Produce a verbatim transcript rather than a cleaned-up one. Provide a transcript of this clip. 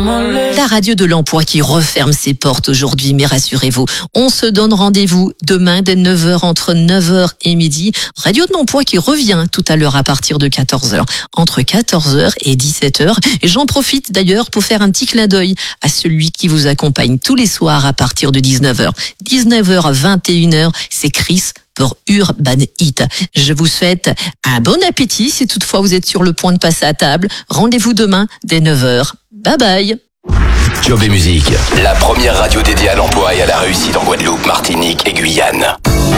La radio de l'emploi qui referme ses portes aujourd'hui, mais rassurez-vous, on se donne rendez-vous demain dès neuf heures, entre neuf heures et midi. Radio de l'emploi qui revient tout à l'heure à partir de quatorze heures, entre quatorze heures et dix-sept heures. Et j'en profite d'ailleurs pour faire un petit clin d'œil à celui qui vous accompagne tous les soirs à partir de dix-neuf heures. dix-neuf heures, vingt et une heures, c'est Chris pour Urban Hit. Je vous souhaite un bon appétit si toutefois vous êtes sur le point de passer à table. Rendez-vous demain dès neuf heures. Bye bye. Job et musique, la première radio dédiée à l'emploi et à la réussite en Guadeloupe, Martinique et Guyane.